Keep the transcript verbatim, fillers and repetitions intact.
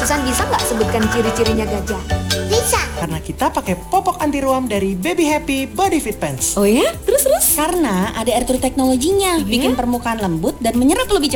Susan bisa nggak sebutkan ciri-cirinya gajah? Bisa. Karena kita pakai popok anti ruam dari Baby Happy Body Fit Pants. Oh ya? Terus-terus? Karena ada air teknologinya, bikin permukaan lembut dan menyerap lebih cepat.